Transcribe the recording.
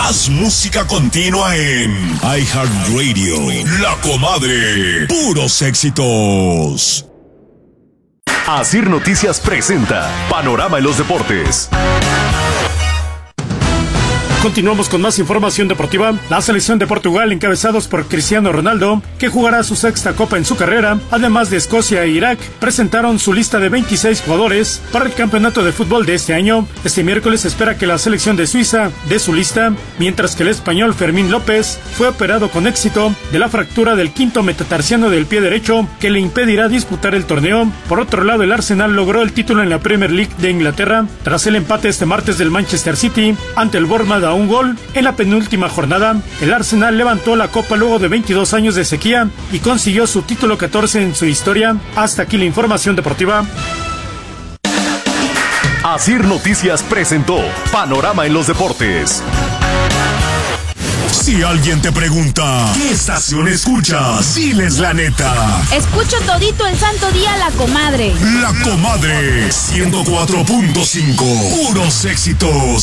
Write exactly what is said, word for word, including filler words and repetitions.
Más música continua en iHeartRadio. La Comadre. Puros éxitos. Asir Noticias presenta Panorama en los Deportes. Continuamos con más información deportiva. La selección de Portugal, encabezados por Cristiano Ronaldo, que jugará su sexta copa en su carrera, además de Escocia e Irak, presentaron su lista de veintiséis jugadores para el campeonato de fútbol de este año. Este miércoles se espera que la selección de Suiza dé su lista, mientras que el español Fermín López fue operado con éxito de la fractura del quinto metatarsiano del pie derecho, que le impedirá disputar el torneo. Por otro lado, el Arsenal logró el título en la Premier League de Inglaterra, tras el empate este martes del Manchester City ante el Bournemouth a un gol. En la penúltima jornada, el Arsenal levantó la copa luego de veintidós años de sequía y consiguió su título catorce en su historia. Hasta aquí la información deportiva. Asir Noticias presentó Panorama en los Deportes. Si alguien te pregunta, ¿qué estación escuchas? Diles la neta. Escucho todito el santo día La Comadre. La Comadre, ciento cuatro punto cinco. Puros éxitos.